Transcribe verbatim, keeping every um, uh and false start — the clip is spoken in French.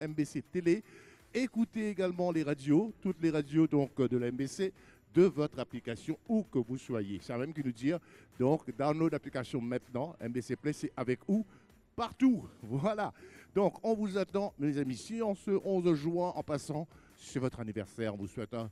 M B C Télé. Écoutez également les radios, toutes les radios donc de la M B C, de votre application où que vous soyez. C'est même qui nous dire, donc, download l'application maintenant. M B C Play, c'est avec où? Partout. Voilà. Donc, on vous attend, mes amis. Si en ce onze juin, en passant, c'est votre anniversaire, on vous souhaite un